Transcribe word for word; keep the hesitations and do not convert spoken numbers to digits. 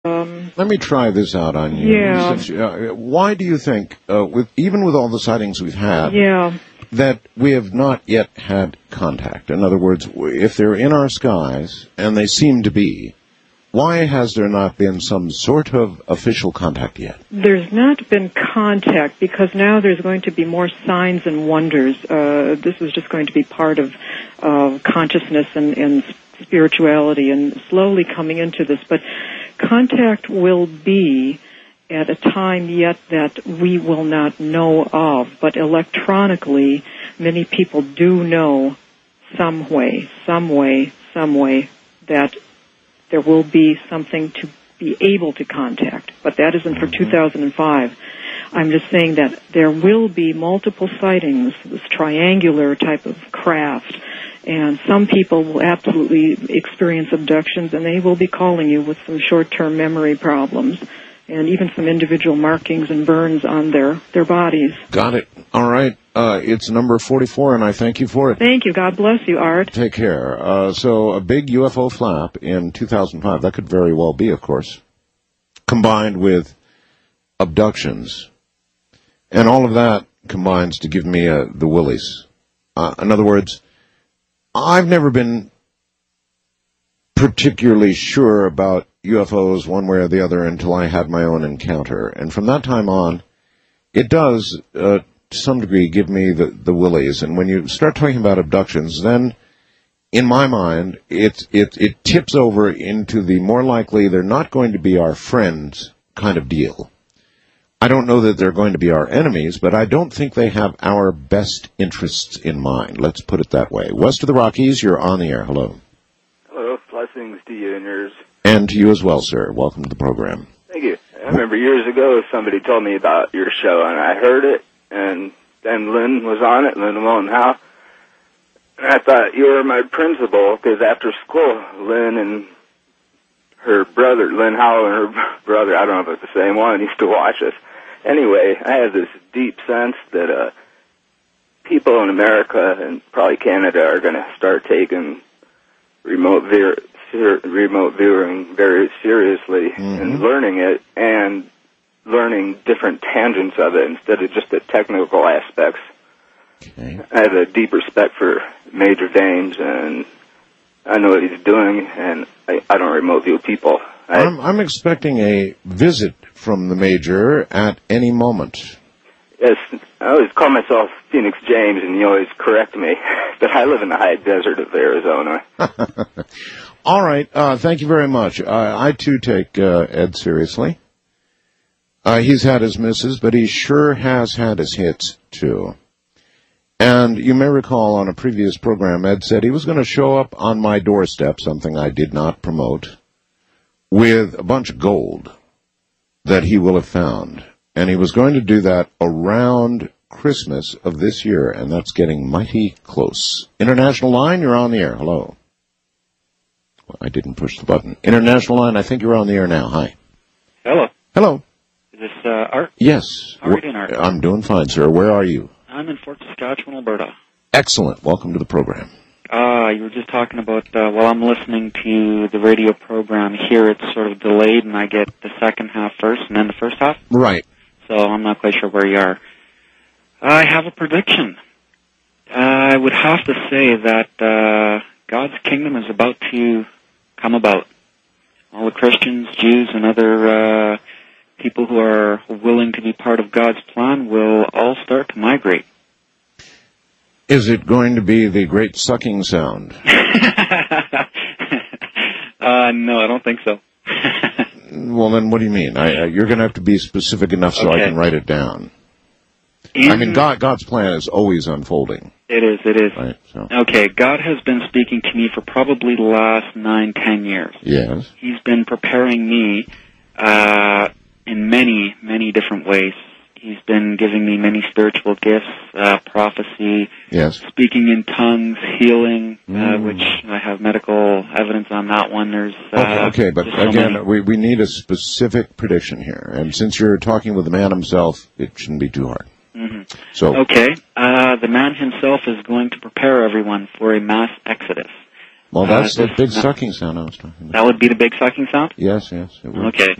Um, Let me try this out on you. Yeah. Since, uh, why do you think, uh, with even with all the sightings we've had, yeah. that we have not yet had contact? In other words, if they're in our skies, and they seem to be, why has there not been some sort of official contact yet? There's not been contact because now there's going to be more signs and wonders. Uh, this is just going to be part of uh, consciousness and, and spirituality and slowly coming into this. But contact will be at a time yet that we will not know of. But electronically, many people do know some way, some way, some way that there will be something to be able to contact. But that isn't for two thousand five. I'm just saying that there will be multiple sightings, this triangular type of craft. And some people will absolutely experience abductions, and they will be calling you with some short-term memory problems and even some individual markings and burns on their, their bodies. Got it. All right. Uh, it's number forty-four, and I thank you for it. Thank you. God bless you, Art. Take care. Uh, so a big U F O flap in two thousand five, that could very well be, of course, combined with abductions. And all of that combines to give me uh, the willies. Uh, in other words, I've never been particularly sure about U F Os one way or the other until I had my own encounter. And from that time on, it does, uh, to some degree, give me the, the willies. And when you start talking about abductions, then, in my mind, it, it, it tips over into the more likely they're not going to be our friends kind of deal. I don't know that they're going to be our enemies, but I don't think they have our best interests in mind. Let's put it that way. West of the Rockies, you're on the air. Hello. Hello. Blessings to you and yours. And to you as well, sir. Welcome to the program. Thank you. I remember years ago somebody told me about your show, and I heard it, and then Lynn was on it, Lynn Malone Howe. And I thought you were my principal, because after school, Lynn and her brother, Lynn Howe and her brother, I don't know if it's the same one, used to watch us. Anyway, I have this deep sense that uh, people in America and probably Canada are going to start taking remote ver- ser- remote viewing very seriously mm-hmm. and learning it and learning different tangents of it instead of just the technical aspects. Okay. I have a deep respect for Major Dames, and I know what he's doing, and I, I don't remote view people. I, I'm, I'm expecting a visit from the Major at any moment. Yes, I always call myself Phoenix James, and you always correct me, but I live in the high desert of Arizona. All right, uh, thank you very much. Uh, I, too, take uh, Ed seriously. Uh, he's had his misses, but he sure has had his hits, too. And you may recall on a previous program, Ed said he was going to show up on my doorstep, something I did not promote, with a bunch of gold that he will have found. And he was going to do that around Christmas of this year, and that's getting mighty close. International line, you're on the air. Hello. Well, I didn't push the button. International line, I think you're on the air now. Hi. Hello. Hello. Is this uh, Art? Yes. How are you doing, Art? I'm doing fine, sir. Where are you? I'm in Fort Saskatchewan, Alberta. Excellent. Welcome to the program. Uh, you were just talking about, uh, while I'm listening to the radio program here, it's sort of delayed, and I get the second half first and then the first half. Right. So I'm not quite sure where you are. I have a prediction. Uh, I would have to say that uh, God's kingdom is about to come about. All the Christians, Jews, and other uh, people who are willing to be part of God's plan will all start to migrate. Is it going to be the great sucking sound? uh, no, I don't think so. Well, then what do you mean? I, uh, you're going to have to be specific enough so okay. I can write it down. In, I mean, God, God's plan is always unfolding. It is, it is. Right, so. Okay, God has been speaking to me for probably the last nine, ten years. Yes. He's been preparing me uh, in many, many different ways. He's been giving me many spiritual gifts, uh, prophecy, yes. speaking in tongues, healing, mm. uh, which I have medical evidence on that one. There's uh, okay, okay, but so again, many. we, we need a specific prediction here. And since you're talking with the man himself, it shouldn't be too hard. Mm-hmm. So Okay, uh, the man himself is going to prepare everyone for a mass exodus. Well, that's Uh, the this- big no. sucking sound I was talking about. That would be the big sucking sound? Yes, yes. It would. Okay.